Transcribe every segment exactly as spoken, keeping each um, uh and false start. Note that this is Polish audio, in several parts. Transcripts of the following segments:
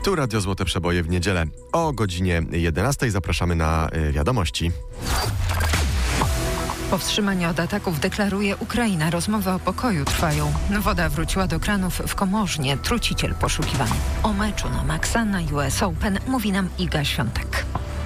Tu Radio Złote Przeboje w niedzielę. O godzinie jedenastej zapraszamy na y, wiadomości. Powstrzymanie od ataków deklaruje Ukraina. Rozmowy o pokoju trwają. Woda wróciła do kranów w Komorznie. Truciciel poszukiwany. O meczu na Maxa na U S Open mówi nam Iga Świątek.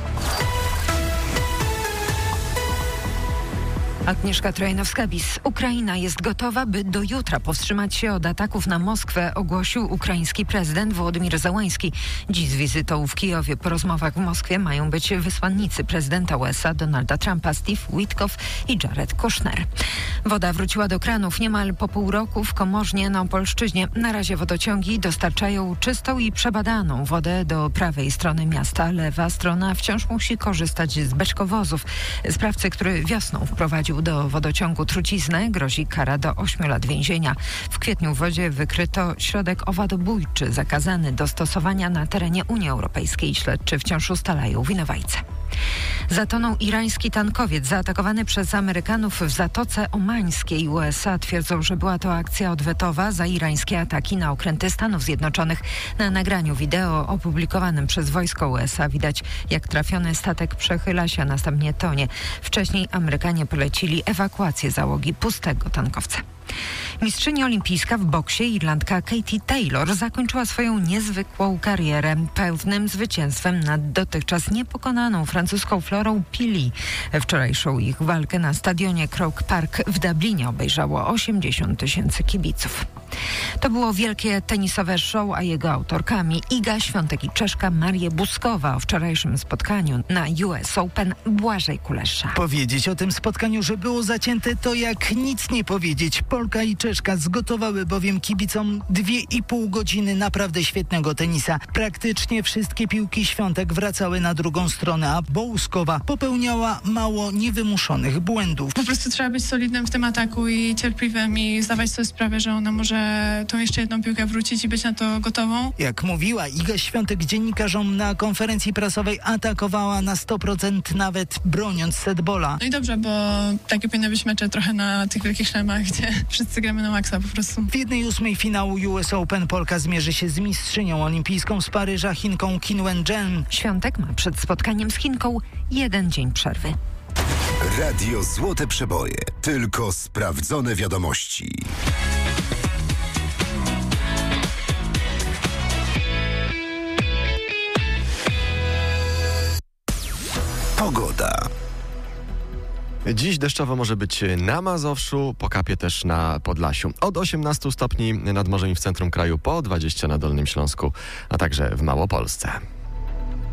Agnieszka Trojanowska-Bis. Ukraina jest gotowa, by do jutra powstrzymać się od ataków na Moskwę, ogłosił ukraiński prezydent Wołodymyr Zełański. Dziś z wizytą w Kijowie po rozmowach w Moskwie mają być wysłannicy prezydenta U S A Donalda Trumpa, Steve Witkoff i Jared Kushner. Woda wróciła do kranów niemal po pół roku w Komorznie na Opolszczyźnie. Na razie wodociągi dostarczają czystą i przebadaną wodę do prawej strony miasta. Lewa strona wciąż musi korzystać z beczkowozów. Sprawcy, który wiosną wprowadził do wodociągu truciznę, grozi kara do ośmiu lat więzienia. W kwietniu w wodzie wykryto środek owadobójczy zakazany do stosowania na terenie Unii Europejskiej. Śledczy wciąż ustalają winowajcę. Zatonął irański tankowiec zaatakowany przez Amerykanów w Zatoce Omańskiej. U S A twierdzą, że była to akcja odwetowa za irańskie ataki na okręty Stanów Zjednoczonych. Na nagraniu wideo opublikowanym przez wojsko U S A widać, jak trafiony statek przechyla się, a następnie tonie. Wcześniej Amerykanie polecili ewakuację załogi pustego tankowca. Mistrzyni olimpijska w boksie Irlandka Katie Taylor zakończyła swoją niezwykłą karierę pełnym zwycięstwem nad dotychczas niepokonaną francuską Florą Pili. Wczorajszą ich walkę na stadionie Croke Park w Dublinie obejrzało osiemdziesiąt tysięcy kibiców. To było wielkie tenisowe show, a jego autorkami Iga Świątek i Czeszka Maria Buzkowa. O wczorajszym spotkaniu na U S Open Błażej Kulesza. Powiedzieć o tym spotkaniu, że było zacięte, to jak nic nie powiedzieć. Polka i Czeszka zgotowały bowiem kibicom dwie i pół godziny naprawdę świetnego tenisa. Praktycznie wszystkie piłki Świątek wracały na drugą stronę, a Buzkowa popełniała mało niewymuszonych błędów. Po prostu trzeba być solidnym w tym ataku i cierpliwym i zdawać sobie sprawę, że ona może tą jeszcze jedną piłkę wrócić i być na to gotową. Jak mówiła Iga Świątek dziennikarzom na konferencji prasowej, atakowała na sto procent, nawet broniąc setbola. No i dobrze, bo takie powinny być mecze trochę na tych wielkich szlemach, gdzie wszyscy gramy na maksa po prostu. W jednej ósmej finału U S Open Polka zmierzy się z mistrzynią olimpijską z Paryża, Chinką Qin Wen-jen. Świątek ma przed spotkaniem z Chinką jeden dzień przerwy. Radio Złote Przeboje. Tylko sprawdzone wiadomości. Pogoda. Dziś deszczowo może być na Mazowszu, pokapie też na Podlasiu. Od osiemnastu stopni nad morzem i w centrum kraju, po dwadzieścia na Dolnym Śląsku, a także w Małopolsce.